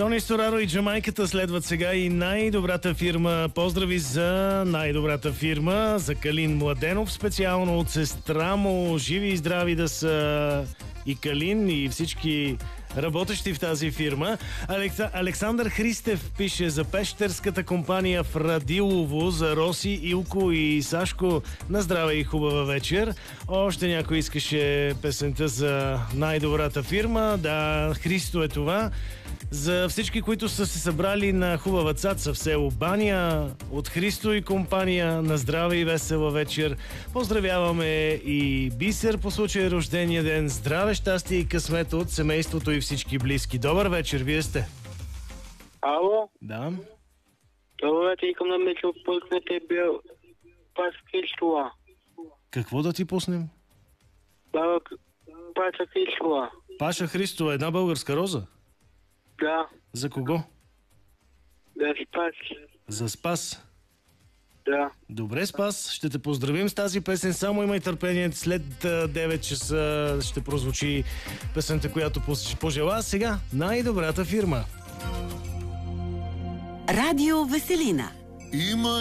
Тони Стораро и Джамайката следват сега и най-добрата фирма. Поздрави за най-добрата фирма, за Калин Младенов, специално от сестра му. Живи и здрави да са и Калин, и всички работещи в тази фирма. Александър Христев пише за пещерската компания в Радилово, за Роси, Илко и Сашко. На здраве и хубава вечер. Още някой искаше песента за най-добрата фирма. Да, Христо е това. За всички, които са се събрали на хубава цаца в село Баня, от Христо и компания, на здраве и весела вечер. Поздравяваме и Бисер по случай рождения ден. Здраве, щастие и късмет от семейството и всички близки. Добър вечер, вие сте. Ало? Да. Добър вечер, искам да ме пуснете бил Паша Христова. Какво да ти пуснем? Баба Паша Христова. Паша Христова, една българска роза? Да. За кого? Да, Спас. За Спас. Да. Добре, Спас, ще те поздравим с тази песен. Само имай търпение, след 9 часа ще прозвучи песента, която пожела. Сега най-добрата фирма. Радио Веселина. Има